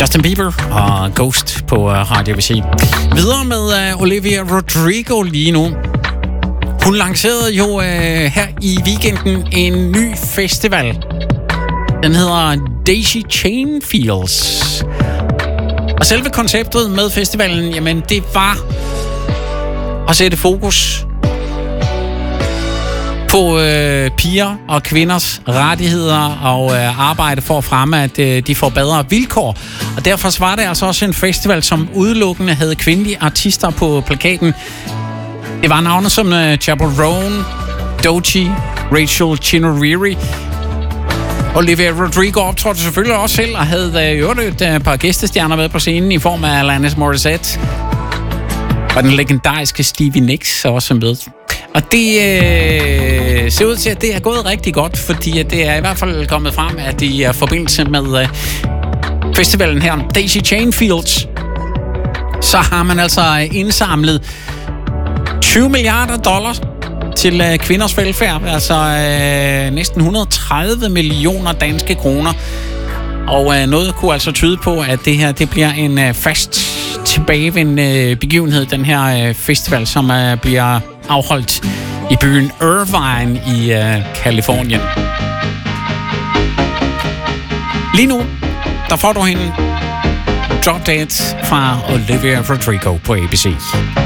Justin Bieber og Ghost på Radio VC. Videre med Olivia Rodrigo lige nu. Hun lancerede jo her i weekenden en ny festival. Den hedder Daisy Chain Fields. Og selve konceptet med festivalen, jamen det var at sætte fokus på piger og kvinders rettigheder og arbejde for at fremme, at de får bedre vilkår. Og derfor var det altså også en festival, som udelukkende havde kvindelige artister på plakaten. Det var navne som Chappell Roan, Doechii, Rachel Chinouriri. Olivia Rodrigo optrådte selvfølgelig også selv og havde øvrigt et par gæstestjerner med på scenen i form af Alanis Morissette. Og den legendariske Stevie Nicks også med. Og det ser ud til, at det er gået rigtig godt, fordi det er i hvert fald kommet frem, at i forbindelse med festivalen her, Daisy Chain Fields, så har man altså indsamlet $20 milliarder til kvinders velfærd, altså næsten 130 millioner danske kroner. Og noget kunne altså tyde på, at det her det bliver en fast tilbagevendende begivenhed, den her festival, som bliver afholdt i byen Irvine i Californien. Lige nu, der får du hende Drop Dead fra Olivia Rodrigo på ABC.